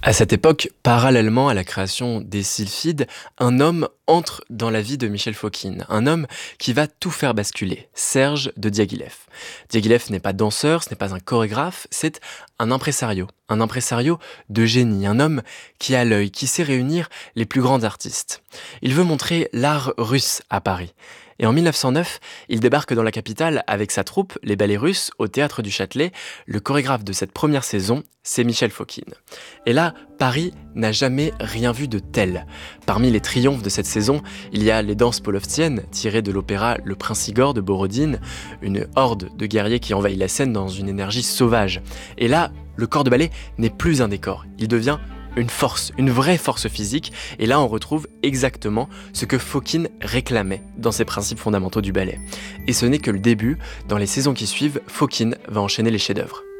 À cette époque, parallèlement à la création des Sylphides, un homme entre dans la vie de Michel Fokine, un homme qui va tout faire basculer, Serge de Diaghilev. Diaghilev n'est pas danseur, ce n'est pas un chorégraphe, c'est un impresario de génie, un homme qui a l'œil, qui sait réunir les plus grands artistes. Il veut montrer l'art russe à Paris. Et en 1909, il débarque dans la capitale avec sa troupe, les Ballets Russes, au Théâtre du Châtelet. Le chorégraphe de cette première saison, c'est Michel Fokine. Et là, Paris n'a jamais rien vu de tel. Parmi les triomphes de cette saison, il y a les danses polovtsiennes, tirées de l'opéra Le Prince Igor de Borodine, une horde de guerriers qui envahit la scène dans une énergie sauvage. Et là, le corps de ballet n'est plus un décor, il devient une force, une vraie force physique, et là on retrouve exactement ce que Fokine réclamait dans ses principes fondamentaux du ballet. Et ce n'est que le début, dans les saisons qui suivent, Fokine va enchaîner les chefs-d'œuvre.